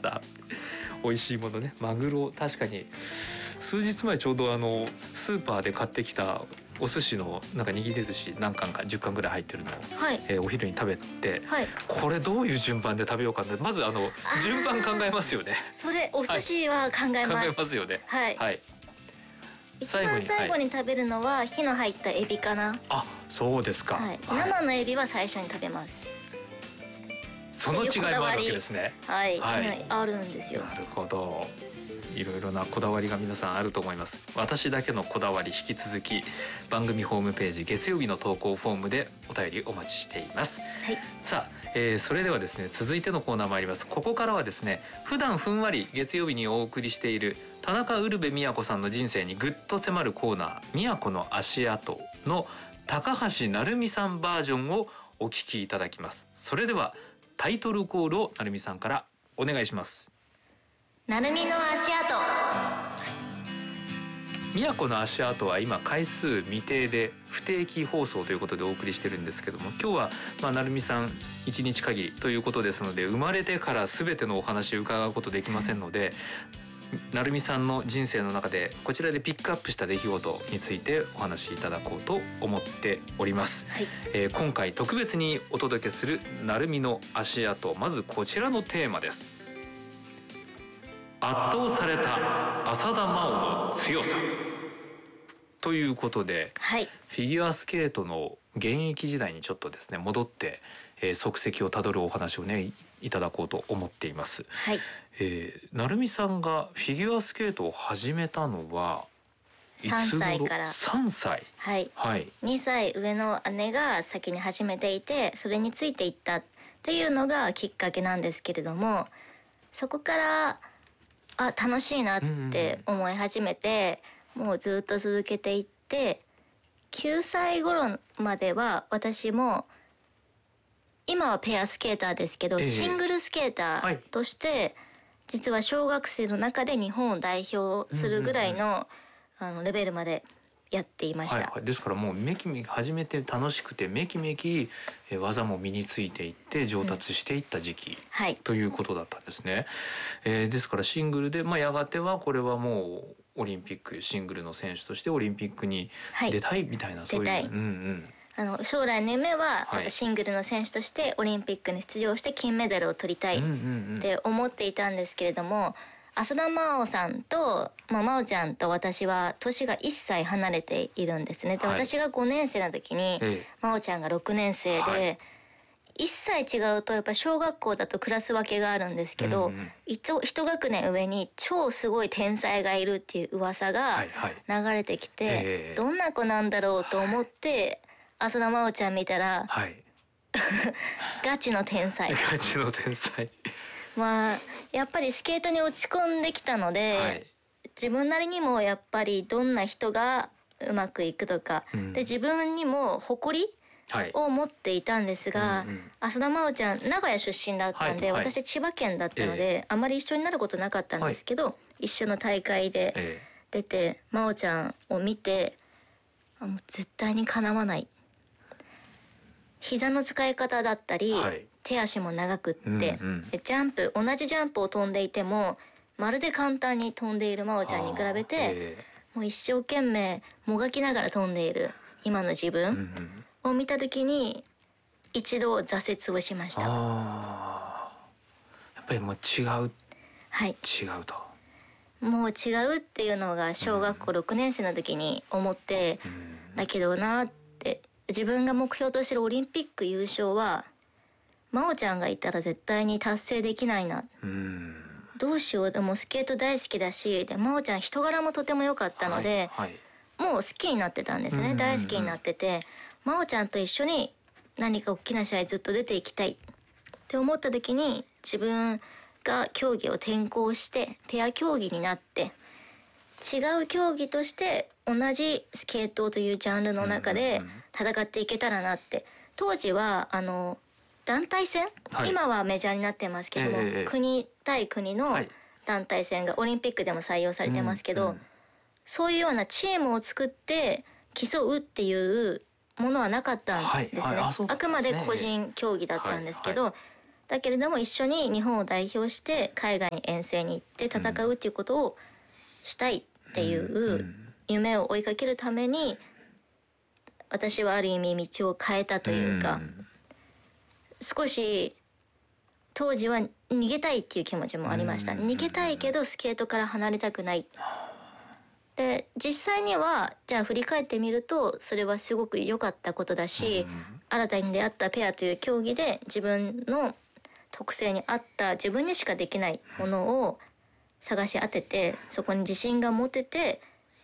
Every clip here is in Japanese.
した。美味しいものね、マグロ、確かに数日前ちょうどスーパーで買ってきたお寿司のなんか握り寿司何貫か10貫ぐらい入ってるのを、 はい、 お昼に食べて、 はい、 これどういう順番で食べようかな、まず順番考えますよね。 それお寿司は考えます、 考えますよね。 はい、 はい、 一番最後に食べるのは火の入ったエビかな。 あ、そうですか、 はい、生のエビは最初に食べます。 その違いもあるわけですね。 はい、はい、あるんですよ。 なるほど、いろいろなこだわりが皆さんあると思います。私だけのこだわり、引き続き番組ホームページ月曜日の投稿フォームでお便りお待ちしています。 はい、 さあ、それではですね、続いてのコーナー参ります。ここからはですね、普段ふんわり月曜日にお送りしている田中ウルヴェ都さんの人生にぐっと迫るコーナー、都の足跡の高橋成美さんバージョンをお聞きいただきます。それではタイトルコールを成美さんからお願いします。 成美の足跡。 都の足跡は今回数未定で不定期放送ということでお送りしてるんですけども、今日は成美さん1日限りということですので、生まれてから全てのお話を伺うことできませんので、成美さんの人生の中でこちらでピックアップした出来事についてお話しいただこうと思っております。 はい、 今回特別にお届けする成美の足跡、まずこちらのテーマです。圧倒された浅田真央の強さということで、 はい、 フィギュアスケートの現役時代にちょっとですね戻って、足跡をたどるお話をねいただこうと思っています。 はい、 成美さんがフィギュアスケートを始めたのはいつ頃？ 3歳から。 3歳。 はい、 はい、 2歳上の姉が先に始めていて、それについていったっていうのがきっかけなんですけれども、そこから楽しいなって思い始めて、もうずっと続けていって、9歳頃までは私も今はペアスケーターですけど、シングルスケーターとして、実は小学生の中で日本を代表するぐらいの、レベルまでやっていました。 はいはい、ですからもうめきめき始めて楽しくてめきめき技も身についていって上達していった時期、 はい、 ということだったんですね。ですからシングルで、やがてはこれはもうオリンピックシングルの選手としてオリンピックに出たいみたいな、そういう、 出たい、将来の夢は、シングルの選手としてオリンピックに出場して金メダルを取りたいって思っていたんですけれども、浅田真央さんと、真央ちゃんと私は年が1歳離れているんですね。で、私が5年生の時に、真央ちゃんが6年生で、1歳違うとやっぱ小学校だとクラス分けがあるんですけど、一学年上に超すごい天才がいるっていう噂が流れてきて、どんな子なんだろうと思って、浅田真央ちゃん見たら、ガチの天才。 ガチの天才。 やっぱりスケートに落ち込んできたので、自分なりにもやっぱりどんな人がうまくいくとか、で自分にも誇りを持っていたんですが、浅田真央ちゃん名古屋出身だったんで、私千葉県だったので、あまり一緒になることなかったんですけど、一緒の大会で出て、真央ちゃんを見て、もう絶対にかなわない。膝の使い方だったり、手足も長くって、同じジャンプを飛んでいてもまるで簡単に飛んでいる真央ちゃんに比べて、もう一生懸命もがきながら飛んでいる今の自分を見た時に一度挫折をしました。 やっぱりもう違う、違うと、 もう違うっていうのが小学校6年生の時に思って、だけどなって、自分が目標としてるオリンピック優勝は真央ちゃんがいたら絶対に達成できないな。どうしよう。でもスケート大好きだし、で真央ちゃん人柄もとても良かったので、もう好きになってたんですね。大好きになってて、真央ちゃんと一緒に何か大きな試合ずっと出ていきたいって思った時に、自分が競技を転向してペア競技になって、違う競技として同じスケートというジャンルの中で戦っていけたらなって。当時は団体戦、今はメジャーになってますけども、国対国の団体戦がオリンピックでも採用されてますけど、そういうようなチームを作って競うっていうものはなかったんですね。あくまで個人競技だったんですけど、 だけれども一緒に日本を代表して海外に遠征に行って戦うっていうことをしたいっていう夢を追いかけるために、私はある意味道を変えたというか、少し当時は逃げたいっていう気持ちもありました。逃げたいけどスケートから離れたくない。で実際にはじゃあ振り返ってみるとそれはすごく良かったことだし、新たに出会ったペアという競技で自分の特性に合った自分にしかできないものを探し当てて、そこに自信が持てて、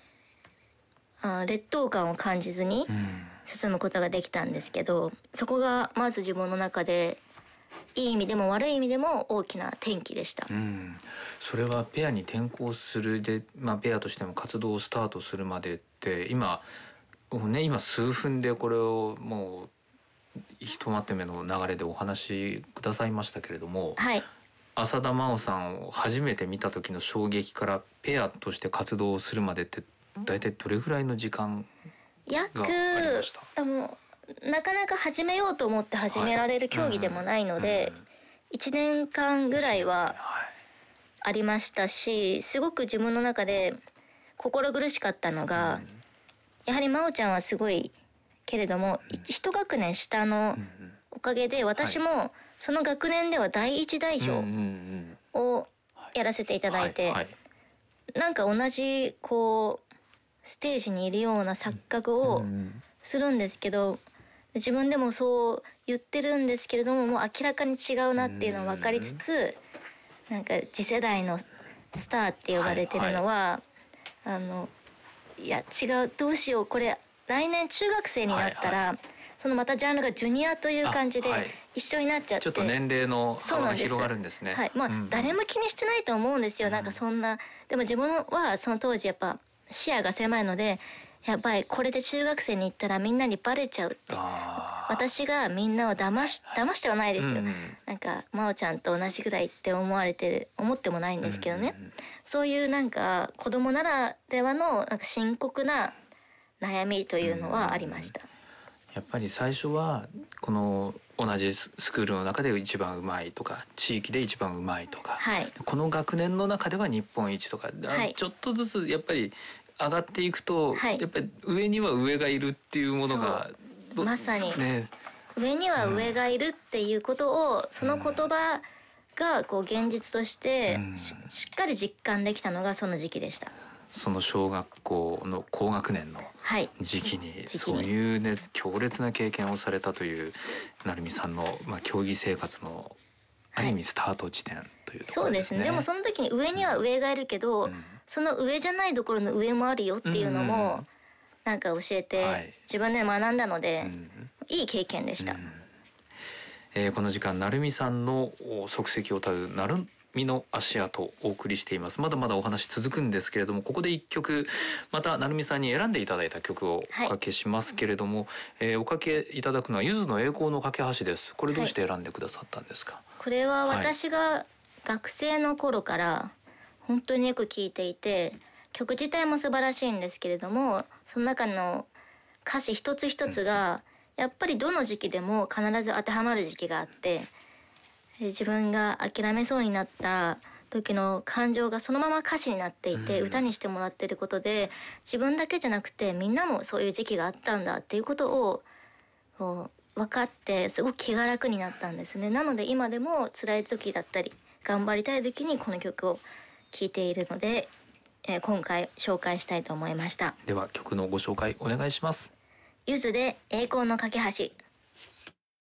劣等感を感じずに進むことができたんですけど、そこがまず自分の中でいい意味でも悪い意味でも大きな転機でした。 それはペアに転向するで、ペアとしても活動をスタートするまでって今数分でこれをもうひとまとめの流れでお話しくださいましたけれども、 はい、 浅田真央さんを初めて見た時の衝撃からペアとして活動をするまでって大体どれぐらいの時間がありました？ なかなか始めようと思って始められる競技でもないので、1年間ぐらいはありましたし、すごく自分の中で心苦しかったのが、やはり真央ちゃんはすごいけれども、一学年下のおかげで私もその学年では第一代表をやらせていただいて、なんか同じステージにいるような錯覚をするんですけど、自分でもそう言ってるんですけれども、もう明らかに違うなっていうのを分かりつつ、なんか次世代のスターって呼ばれてるのは、いや違う、どうしよう、これ来年中学生になったら、そのまたジャンルがジュニアという感じで一緒になっちゃって、 ちょっと年齢の幅が広がるんですね。 誰も気にしてないと思うんですよ。なんかそんな、でも自分はその当時やっぱ視野が狭いので、やばい、これで中学生に行ったらみんなにバレちゃうって、私がみんなを騙してはないですよ、なんか真央ちゃんと同じぐらいって思ってもないんですけどね、そういうなんか子供ならではのなんか深刻な悩みというのはありました。 やっぱり最初はこの同じスクールの中で一番うまいとか、地域で一番うまいとか、この学年の中では日本一とか、ちょっとずつやっぱり上がっていくと、やっぱり上には上がいるっていうものがまさに、上には上がいるっていうことを、その言葉が現実としてしっかり実感できたのがその時期でした。 その小学校の高学年の時期に、そういうね強烈な経験をされたという成美さんの、競技生活のある意味スタート地点というところですね。 そうですね。でもその時に上には上がいるけど、その上じゃないところの上もあるよっていうのもなんか教えて、自分で学んだので、いい経験でした。 この時間成美さんの足跡をたどる成美の足跡をお送りしています。まだまだお話続くんですけれども、ここで一曲また成美さんに選んでいただいた曲をおかけしますけれども、おかけいただくのはゆずの栄光の架け橋です。これどうして選んでくださったんですか？ これは私が学生の頃から本当によく聴いていて、曲自体も素晴らしいんですけれども、その中の歌詞一つ一つがやっぱりどの時期でも必ず当てはまる時期があって、自分が諦めそうになった時の感情がそのまま歌詞になっていて、歌にしてもらっていることで、自分だけじゃなくてみんなもそういう時期があったんだっていうことを分かって、すごく気が楽になったんですね。なので今でも辛い時だったり頑張りたい時にこの曲を聴いているので、今回紹介したいと思いました。 では曲のご紹介お願いします。 ゆずで栄光の架け橋。